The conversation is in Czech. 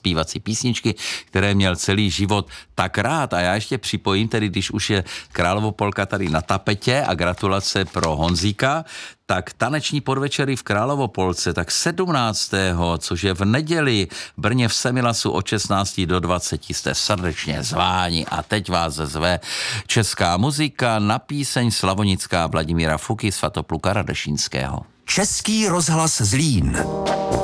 zpívací písničky, které měl celý život tak rád. A já ještě připojím, tedy když už je Královopolka tady na tapetě a gratulace pro Honzíka, tak taneční podvečery v Královopolce, tak 17., což je v neděli, v Brně v Semilasu od 16 do 20 jste srdečně zváni. A teď vás zve česká muzika na píseň slavonická Vladimíra Fuky, Svatopluka Radešínského. Český rozhlas Zlín.